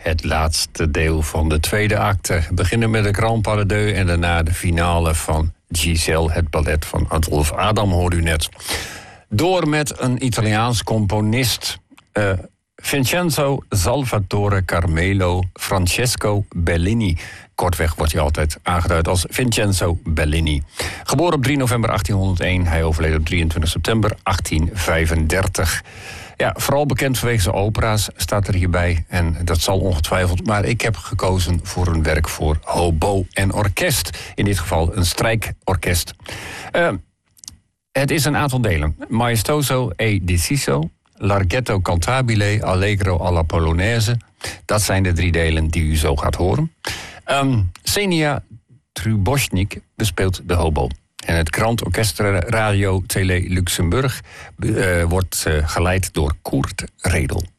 het laatste deel van de tweede acte. We beginnen met de Grand Pas de Deux en daarna de finale van Giselle, het ballet van Adolphe Adam, hoorde u net. Door met een Italiaans componist, Vincenzo Salvatore Carmelo Francesco Bellini. Kortweg wordt hij altijd aangeduid als Vincenzo Bellini. Geboren op 3 november 1801, hij overleed op 23 september 1835. Ja, vooral bekend vanwege zijn opera's staat er hierbij. En dat zal ongetwijfeld, maar ik heb gekozen voor een werk voor hobo en orkest. In dit geval een strijkorkest. Het is een aantal delen. Maestoso e deciso, Larghetto cantabile, Allegro alla Polonaise. Dat zijn de 3 delen die u zo gaat horen. Xenia Truboschnik bespeelt de hobo. En het Grand Orchestre Radio Télé Luxemburg wordt geleid door Koert Redel.